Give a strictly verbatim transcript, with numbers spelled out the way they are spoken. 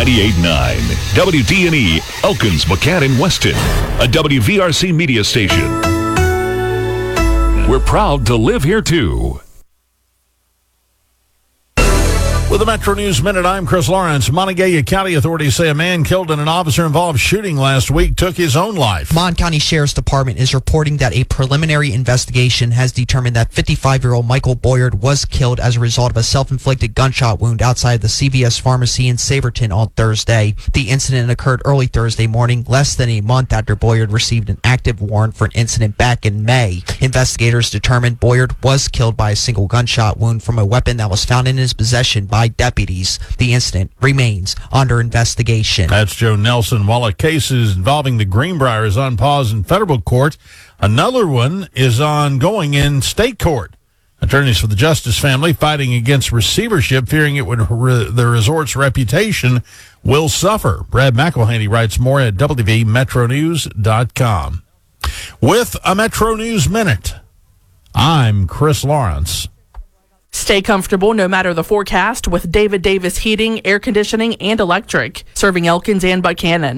ninety-eight point nine W D N E, Elkins, McCann, and Weston, a W V R C media station. We're proud to live here, too. With the Metro News Minute, I'm Chris Lawrence. Montague County authorities say a man killed in an officer-involved shooting last week took his own life. Mon County Sheriff's Department is reporting that a preliminary investigation has determined that fifty-five-year-old Michael Boyard was killed as a result of a self-inflicted gunshot wound outside the C V S pharmacy in Saverton on Thursday. The incident occurred early Thursday morning, less than a month after Boyard received an active warrant for an incident back in May. Investigators determined Boyard was killed by a single gunshot wound from a weapon that was found in his possession by deputies. The incident remains under investigation. That's Joe Nelson. While a case is involving the Greenbrier is on pause in federal court, another one is ongoing in state court. Attorneys for the Justice family fighting against receivership, fearing it would re- the resort's reputation will suffer. Brad McElhaney writes more at W V Metro News dot com. With a Metro News Minute, I'm Chris Lawrence. Stay comfortable no matter the forecast with David Davis Heating, Air Conditioning, and Electric, serving Elkins and Buchanan.